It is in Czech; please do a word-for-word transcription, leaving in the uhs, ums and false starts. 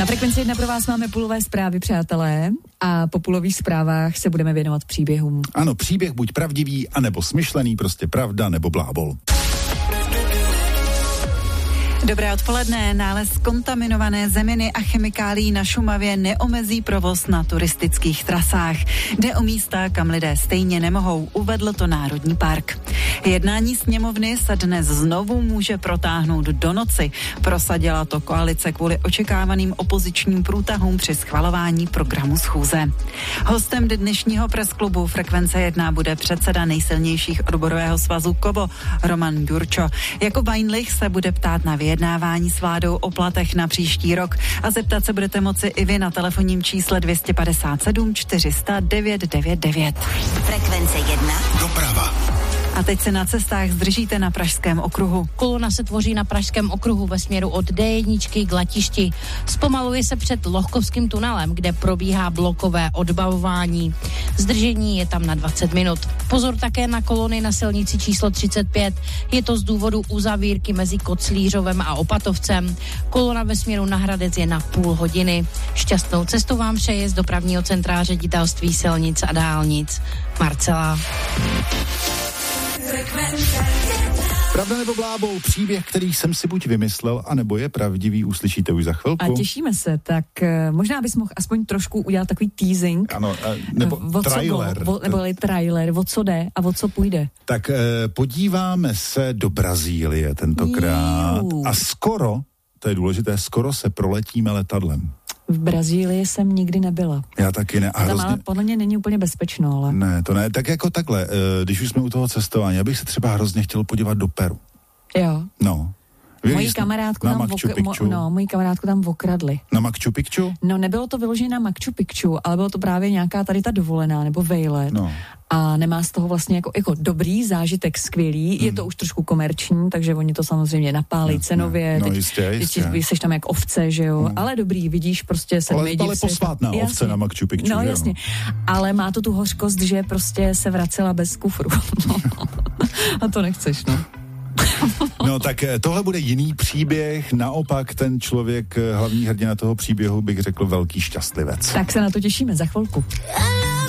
Na Frekvenci jedna pro vás máme půlové zprávy, přátelé, a po půlových zprávách se budeme věnovat příběhům. Ano, příběh buď pravdivý, anebo smyšlený, prostě pravda nebo blábol. Dobré odpoledne. Nález kontaminované zeminy a chemikálií na Šumavě neomezí provoz na turistických trasách. Jde o místa, kam lidé stejně nemohou, uvedl to Národní park. Jednání sněmovny se dnes znovu může protáhnout do noci. Prosadila to koalice kvůli očekávaným opozičním průtahům při schvalování programu schůze. Hostem dnešního presklubu Frekvence jedna bude předseda nejsilnějších odborového svazu Kovo Roman Ďurčo. Jako Weinlich se bude ptát na vyjednávání s vládou o platech na příští rok a zeptat se budete moci i vy na telefonním čísle dvě stě padesát sedm čtyři sta devět devět devět. Frekvence jedna. Doprava. A teď se na cestách zdržíte na Pražském okruhu. Kolona se tvoří na Pražském okruhu ve směru od D jedna k Letišti. Zpomaluje se před Lohkovským tunelem, kde probíhá blokové odbavování. Zdržení je tam na dvacet minut. Pozor také na kolony na silnici číslo třicet pět. Je to z důvodu uzavírky mezi Koclířovem a Opatovcem. Kolona ve směru na Hradec je na půl hodiny. Šťastnou cestu vám přeje z dopravního centra Ředitelství silnic a dálnic Marcela. Pravda nebo blábol, příběh, který jsem si buď vymyslel, anebo je pravdivý, uslyšíte už za chvilku. A těšíme se, tak možná bys mohl aspoň trošku udělat takový teasing. Ano, nebo o trailer. Co, o, nebo trailer, o co jde a o co půjde. Tak eh, podíváme se do Brazílie tentokrát. Jú. A skoro, to je důležité, skoro se proletíme letadlem. V Brazílii jsem nikdy nebyla. Já taky ne. A tam hrozně... ale podle mě není úplně bezpečno, ale... Ne, to ne. Tak jako takhle, když už jsme u toho cestování, já bych se třeba hrozně chtěl podívat do Peru. Jo. No. Moji kamarádku, na tam Machu vok- no, moji kamarádku tam okradli. Na Machu Picchu? No, nebylo to vyložené na Machu Picchu, ale bylo to právě nějaká tady ta dovolená, nebo vejlet. No. A nemá z toho vlastně jako, jako dobrý zážitek, skvělý, hmm. je to už trošku komerční, takže oni to samozřejmě napálí no, cenově. No, teď, jistě, jistě. Teď jsi tam jak ovce, že jo, hmm. ale dobrý, vidíš prostě sedmi divy. Ale posvátná ovce na Machu Picchu, no, že jo? Jasně, ale má to tu hořkost, že prostě se vracela bez kufru. A to nechceš, no. No tak tohle bude jiný příběh, naopak ten člověk, hlavní hrdina toho příběhu, bych řekl velký šťastlivec. Tak se na to těšíme za chvilku.